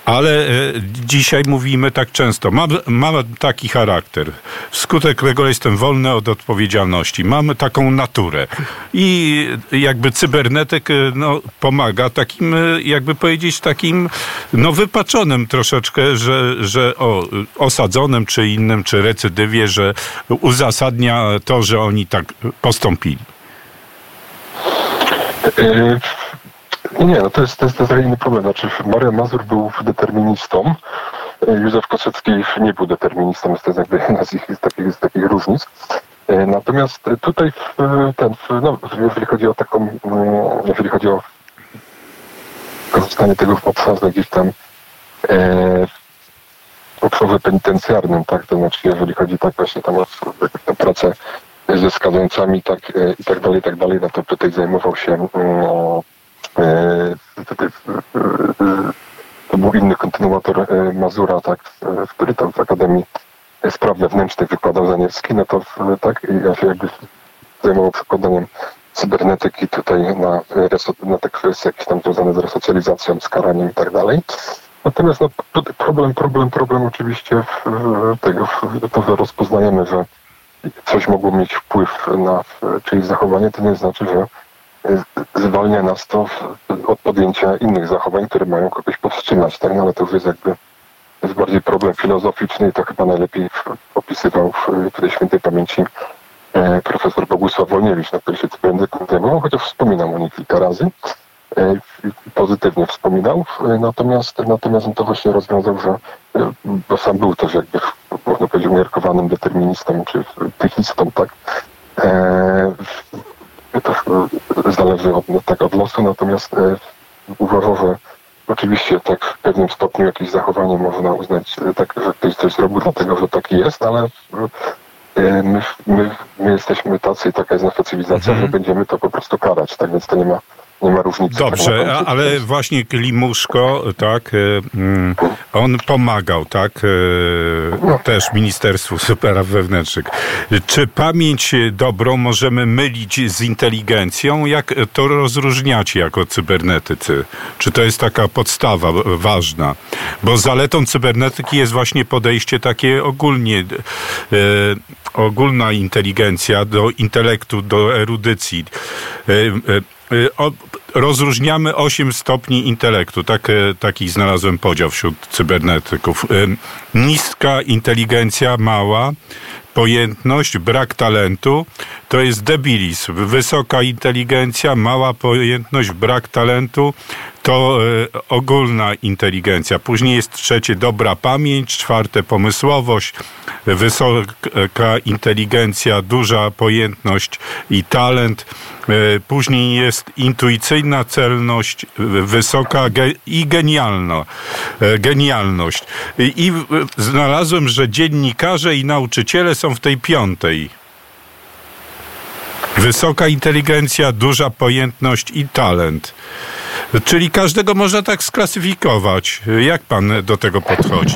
Ale dzisiaj mówimy tak często, mam taki charakter, wskutek którego jestem wolny od odpowiedzialności, mamy taką naturę i jakby cybernetyk pomaga takim, jakby powiedzieć, takim wypaczonym troszeczkę, że osadzonym czy innym, czy recydywie, że uzasadnia to, że oni tak postąpili. Nie, to jest inny problem. Znaczy, Marian Mazur był deterministą, Józef Koszecki nie był deterministą, to jest jakby jedna z takich różnic. Natomiast tutaj jeżeli chodzi o korzystanie tego w obszarze gdzieś tam w obszarze penitencjarnym, tak, to znaczy jeżeli chodzi tak właśnie tam o pracę ze skazańcami, tak i tak dalej, no to tutaj zajmował się to był inny kontynuator Mazura, tak, który tam w Akademii Spraw Wewnętrznych wykładał Zaniewski, no to tak, ja się jakby zajmował przykładaniem cybernetyki tutaj na te kwestie jakieś tam związane z resocjalizacją, z karaniem i tak dalej. Natomiast problem oczywiście to, że rozpoznajemy, że coś mogło mieć wpływ na czyjeś zachowanie, to nie znaczy, że zwalnia nas to od podjęcia innych zachowań, które mają kogoś powstrzymać, tak? No, ale to już jest bardziej problem filozoficzny i to chyba najlepiej opisywał w tej świętej pamięci profesor Bogusław Wolniewicz, na który się cybernetyką zajmował, chociaż wspominał o nich kilka razy. Pozytywnie wspominał, natomiast to właśnie rozwiązał, że bo sam był też jakby, można powiedzieć, umiarkowanym deterministą czy technistą, tak? To zależy od losu, natomiast uważał, że oczywiście tak w pewnym stopniu jakieś zachowanie można uznać, tak, że ktoś coś zrobił dlatego, że taki jest, ale my jesteśmy tacy i taka jest nasza cywilizacja, że będziemy to po prostu karać, tak więc to nie ma różnicy. Dobrze, ale właśnie Klimuszko, tak, on pomagał, tak, też Ministerstwu Spraw Wewnętrznych. Czy pamięć dobrą możemy mylić z inteligencją? Jak to rozróżniacie jako cybernetycy? Czy to jest taka podstawa ważna? Bo zaletą cybernetyki jest właśnie podejście takie ogólna inteligencja do intelektu, do erudycji. Rozróżniamy 8 stopni intelektu. Taki znalazłem podział wśród cybernetyków. Niska inteligencja, mała pojętność, brak talentu to jest debilizm. Wysoka inteligencja, mała pojętność, brak talentu to ogólna inteligencja. Później jest trzecie dobra pamięć, czwarte pomysłowość, wysoka inteligencja, duża pojętność i talent. Później jest intuicyjna celność, wysoka i genialność. I znalazłem, że dziennikarze i nauczyciele są w tej piątej. Wysoka inteligencja, duża pojętność i talent. Czyli każdego można tak sklasyfikować. Jak pan do tego podchodzi?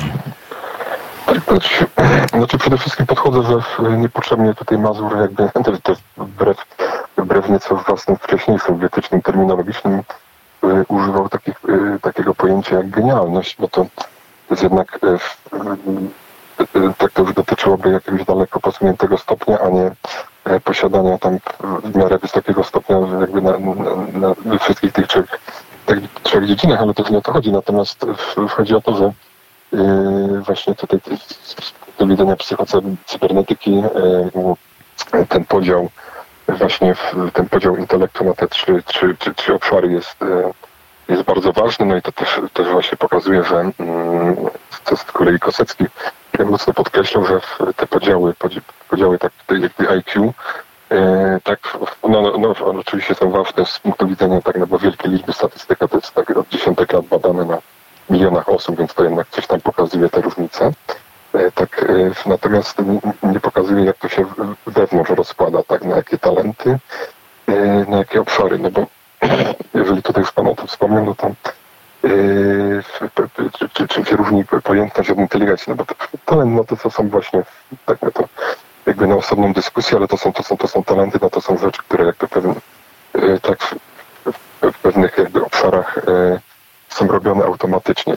Znaczy przede wszystkim podchodzę, że niepotrzebnie tutaj Mazur jakby też wbrew nieco własnym wcześniejszym wytycznym terminologicznym używał takiego pojęcia jak genialność, bo to jest jednak tak to już dotyczyłoby jakiegoś daleko posuniętego stopnia, a nie posiadania tam w miarę wysokiego stopnia jakby na wszystkich tych trzech dziedzinach, ale to nie o to chodzi. Natomiast chodzi o to, że właśnie tutaj z widzenia psychocybernetyki ten podział intelektu na te trzy obszary jest bardzo ważny, no i to też właśnie pokazuje, że co z kolei Kosecki mocno podkreślał, że te podziały tak jak IQ, tak, oczywiście są ważne z punktu widzenia tak, no bo wielkie liczby, statystyka to jest tak od dziesiątek lat badane na milionach osób, więc to jednak coś tam pokazuje te różnice. Tak, natomiast nie pokazuje, jak to się wewnątrz rozkłada, tak, na jakie talenty, na jakie obszary, no bo jeżeli tutaj już pan o tym wspomniał, no to czym się różni pojętność od inteligencji, no bo talent, no to są właśnie, tak, no to jakby na osobną dyskusję, ale to są talenty, no to są rzeczy, które jakby w pewnych jakby obszarach są robione automatycznie.